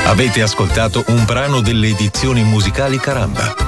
Avete ascoltato un brano delle edizioni musicali Caramba.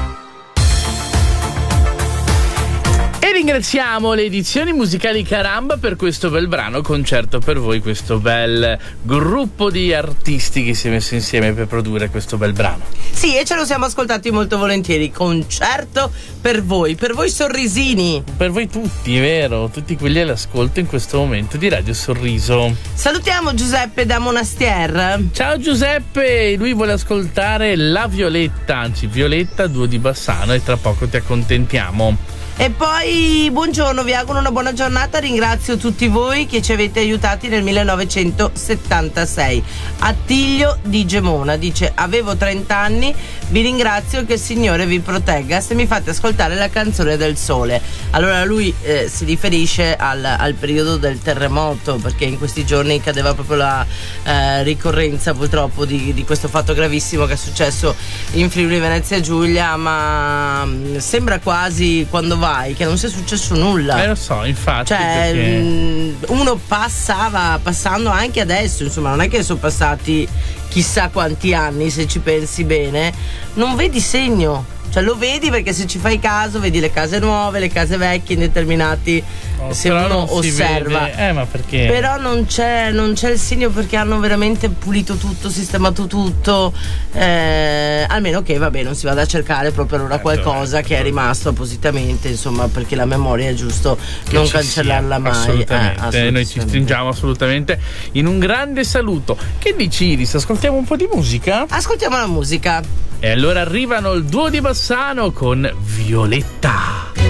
E ringraziamo le edizioni musicali Caramba per questo bel brano, Concerto per voi, questo bel gruppo di artisti che si è messo insieme per produrre questo bel brano. Sì, e ce lo siamo ascoltati molto volentieri. Concerto per voi sorrisini. Per voi tutti, vero? Tutti quelli all'ascolto in questo momento di Radio Sorriso. Salutiamo Giuseppe da Monastier. Ciao Giuseppe, lui vuole ascoltare La Violetta, anzi Violetta, duo di Bassano, e tra poco ti accontentiamo. E poi buongiorno, vi auguro una buona giornata, ringrazio tutti voi che ci avete aiutati nel 1976. Attilio di Gemona dice: avevo 30 anni, vi ringrazio, che il Signore vi protegga se mi fate ascoltare la canzone del sole. Allora lui si riferisce al periodo del terremoto, perché in questi giorni cadeva proprio la ricorrenza purtroppo di questo fatto gravissimo che è successo in Friuli Venezia Giulia, ma sembra quasi, quando vai, che non sia successo nulla. Lo so, infatti, cioè perché uno stava passando anche adesso, insomma, non è che sono passati chissà quanti anni, se ci pensi bene, non vedi segno. Cioè lo vedi perché se ci fai caso vedi le case nuove, le case vecchie in determinati, se uno osserva, ma perché? Però non c'è il segno, perché hanno veramente pulito tutto, sistemato tutto, almeno che vabbè non si vada a cercare proprio allora qualcosa che è rimasto appositamente, insomma, perché la memoria è giusto che non cancellarla mai. Assolutamente. Noi ci stringiamo assolutamente in un grande saluto. Che dici Iris? Ascoltiamo un po' di musica? Ascoltiamo la musica. E allora arrivano il duo di Bassano con Violetta.